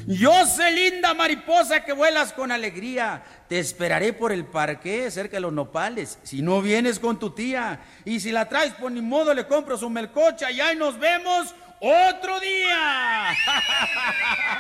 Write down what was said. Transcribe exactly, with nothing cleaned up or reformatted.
Yo sé, linda mariposa que vuelas con alegría. Te esperaré por el parque, cerca de los nopales. Si no vienes con tu tía. Y si la traes, pues ni modo, le compro su melcocha y ahí nos vemos otro día.